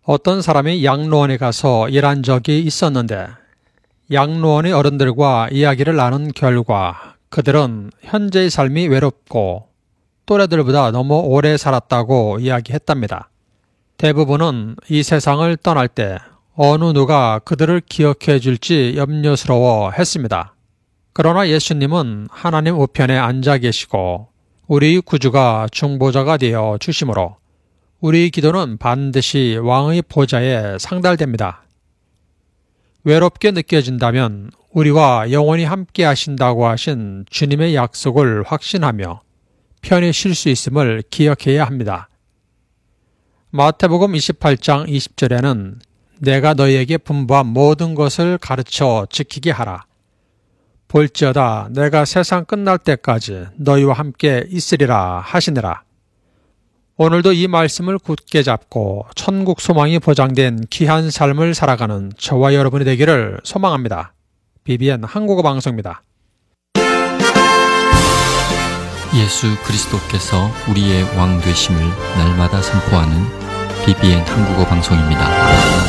어떤 사람이 양로원에 가서 일한 적이 있었는데 양로원의 어른들과 이야기를 나눈 결과 그들은 현재의 삶이 외롭고 또래들보다 너무 오래 살았다고 이야기했답니다. 대부분은 이 세상을 떠날 때 어느 누가 그들을 기억해 줄지 염려스러워 했습니다. 그러나 예수님은 하나님 우편에 앉아 계시고 우리의 구주가 중보자가 되어 주심으로 우리의 기도는 반드시 왕의 보좌에 상달됩니다. 외롭게 느껴진다면 우리와 영원히 함께 하신다고 하신 주님의 약속을 확신하며 편히 쉴 수 있음을 기억해야 합니다. 마태복음 28장 20절에는 내가 너희에게 분부한 모든 것을 가르쳐 지키게 하라. 볼지어다 내가 세상 끝날 때까지 너희와 함께 있으리라 하시니라. 오늘도 이 말씀을 굳게 잡고 천국 소망이 보장된 귀한 삶을 살아가는 저와 여러분이 되기를 소망합니다. BBN 한국어 방송입니다. 예수 그리스도께서 우리의 왕 되심을 날마다 선포하는 BBN 한국어 방송입니다.